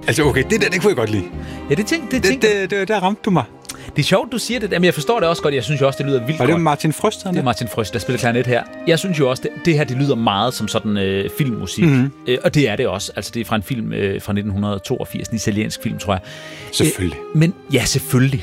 Altså, okay, det kunne jeg godt lide. Ja, det Der ramte du mig. Det er sjovt, du siger det, men jeg forstår det også godt. Jeg synes jo også, det lyder vildt godt. Og det er Martin Frøst, Det er Martin Frøst, der spiller klarinet her. Jeg synes jo også, det her det lyder meget som sådan filmmusik. Mm-hmm. Og det er det også. Altså, det er fra en film fra 1982, en italiensk film, tror jeg. Selvfølgelig. Men ja, selvfølgelig.